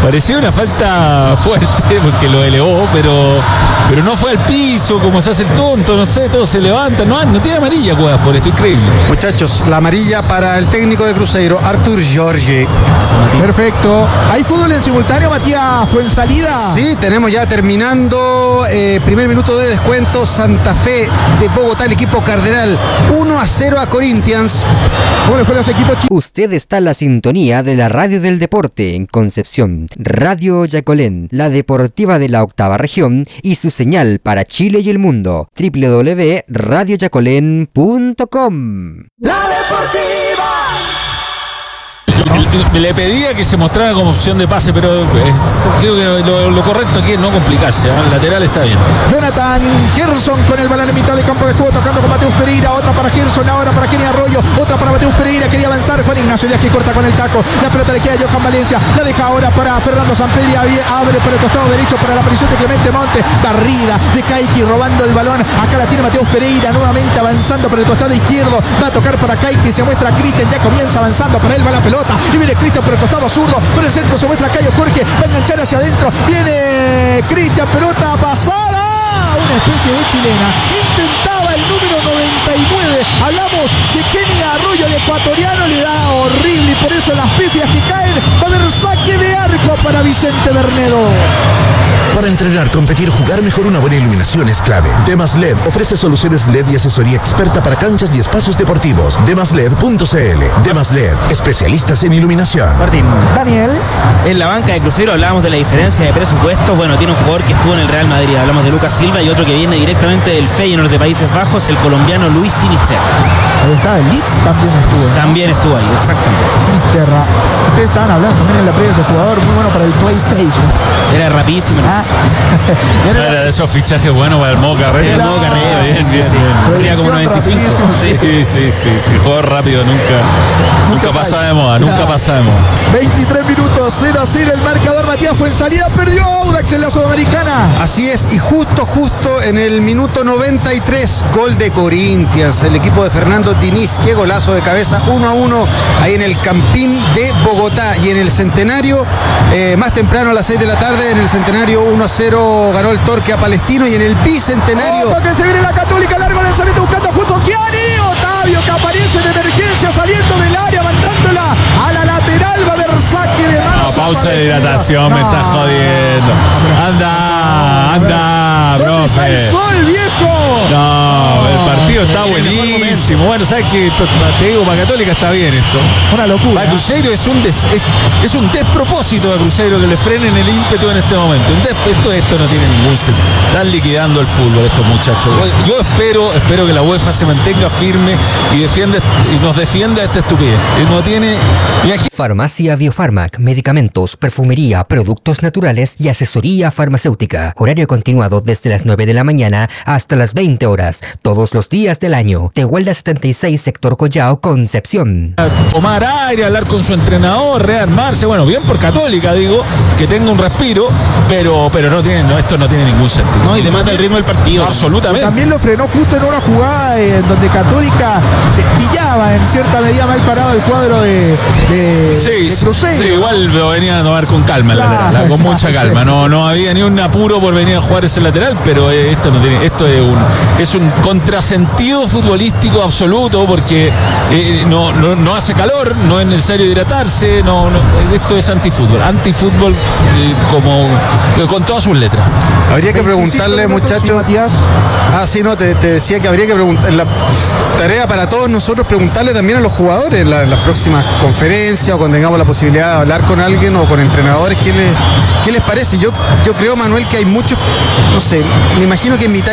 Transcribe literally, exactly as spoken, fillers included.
parecía una falta fuerte porque lo elevó, pero, pero no fue al piso, como se hace el tonto, no sé, todo se levanta. No, no tiene amarilla, Cuevas, por esto, increíble. Muchachos, la amarilla para el técnico de Cruzeiro, Artur Jorge. Perfecto. ¿Hay fútbol en simultáneo, Matías Fuensalida? Sí, tenemos ya terminando eh, primer minuto de descuento. Santa Fe de Bogotá, el equipo cardenal, uno a cero a Corinthians. ¿Cómo le fue a los equipos chicos? Usted está en la sintonía de la radio del deporte en Concepción, Radio Yacolén, la deportiva de la octava región y su señal para Chile y el mundo, doble u doble u doble u punto radio yacolén punto com. La Deportiva. Le pedía que se mostrara como opción de pase, pero eh, creo que lo, lo correcto aquí es no complicarse, ¿eh? El lateral está bien. Jonathan Gerson con el balón en mitad de campo de juego, tocando con Mateus Pereira, otra para Gerson, ahora para Kenny Arroyo, otra para Mateus Pereira, quería avanzar Juan Ignacio Díaz que corta con el taco, la pelota le queda a Johan Valencia, la deja ahora para Fernando Sampedri, abre por el costado derecho para la aparición de Clemente Monte, barrida de Kaiki robando el balón, acá la tiene Mateus Pereira, nuevamente avanzando por el costado izquierdo, va a tocar para Kaiki, se muestra Cristian, ya comienza avanzando, para él va la pelota, y viene Cristian por el costado zurdo, por el centro se muestra Cayo Jorge, va a enganchar hacia adentro, viene Cristian, pelota pasada, una especie de chilena, intentaba el número noventa y nueve, hablamos de Kenny Arroyo, el ecuatoriano, le da horrible y por eso las pifias que caen, va a haber saque de arco para Vicente Bernedo. Para entrenar, competir, jugar mejor, una buena iluminación es clave. Demas L E D ofrece soluciones L E D y asesoría experta para canchas y espacios deportivos. demas led punto c l. Demas L E D, especialistas en iluminación. Martín. Daniel. En la banca de Cruzeiro hablábamos de la diferencia de presupuestos. Bueno, tiene un jugador que estuvo en el Real Madrid. Hablamos de Lucas Silva y otro que viene directamente del Feyenoord de Países Bajos, el colombiano Luis Sinisterra. Ahí está, el Leeds también estuvo, ¿no? También estuvo ahí, exactamente. Sinisterra. Ustedes estaban hablando también en la previa de ese jugador, muy bueno para el PlayStation. Era rapidísimo. Ah. Era de esos fichajes buenos para el modo carrera. El modo carrera, bien, sí, bien, sí, bien. Sería como noventa y cinco. Sí, sí, sí, sí, sí. Jugador rápido, nunca, nunca, nunca pasa de moda, nunca pasa de moda. veintitrés minutos, cero a cero el marcador. Matías Fuensalida perdió Audax en la Sudamericana. Así es, y justo, justo en el minuto noventa y tres, gol de Corinthians, el equipo de Fernando Diniz, qué golazo de cabeza, uno a uno, ahí en el Campín de Bogotá, y en el Centenario, eh, más temprano a las seis de la tarde, en el Centenario uno a cero ganó el Torque a Palestino, y en el Bicentenario... ¡Ojo que se viene la Católica! Largo lanzamiento buscando justo Gianni Otavio, que aparece de emergencia saliendo del área, mandándola a la lateral, va a haber saque de manos. No, pausa de hidratación, no. Me está jodiendo. Anda, anda, ¿Dónde está el profe. sol, viejo? No, el partido está buenísimo. Bueno, ¿sabes qué? Te digo, para Católica está bien esto. Una locura. Para Cruzeiro es un, des, es, es un despropósito de Cruzeiro que le frenen el ímpetu en este momento. Un des, esto, esto no tiene ningún sentido. Están liquidando el fútbol estos muchachos. Yo espero, espero que la UEFA se mantenga firme y defienda y nos defienda esta estupidez. No tiene... Farmacia Biofarmac, medicamentos, perfumería, productos naturales y asesoría farmacéutica. Horario continuado desde las nueve de la mañana hasta las veinte horas, todos los días del año. Tehuelda setenta y seis, sector Collao, Concepción. Tomar aire, hablar con su entrenador, rearmarse. Bueno, bien por Católica, digo, que tenga un respiro, pero, pero no tiene, no, esto no tiene ningún sentido. No, y te mata el ritmo del partido. Absolutamente. También lo frenó justo en una jugada en donde Católica pillaba en cierta medida mal parado el cuadro de, de, sí, de Cruzeiro. Sí, igual lo venían a tomar con calma el claro, lateral, con claro, mucha calma. No, no había ni un apuro por venir a jugar ese lateral, pero esto no tiene, esto es un, es un contrasentido futbolístico absoluto porque eh, no, no, no hace calor, no es necesario hidratarse, no, no, esto es antifútbol, antifútbol eh, como eh, con todas sus letras. Habría que preguntarle, muchachos. Ah, sí, no, te, te decía que habría que preguntar, la tarea para todos nosotros, preguntarle también a los jugadores en la, las próximas conferencias o cuando tengamos la posibilidad de hablar con alguien o con entrenadores, ¿qué les, qué les parece? Yo, yo creo, Manuel, que hay muchos, no sé, me imagino que en mitad